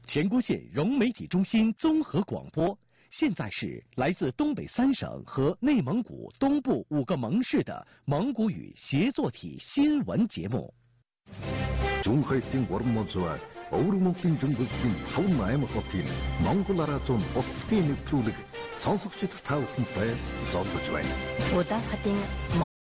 前郭县融媒体中心综合广播，现在是来自东北3省和内蒙古东部5个盟市的蒙古语协作体新闻节目。 중하이팅 워르모즈와 어우르몽킨 중국인 타운마이머 커피는 몽골나라존 어스케이 뉴트루르 성숙시 타우쿤파에 선도주와이 오다 하팅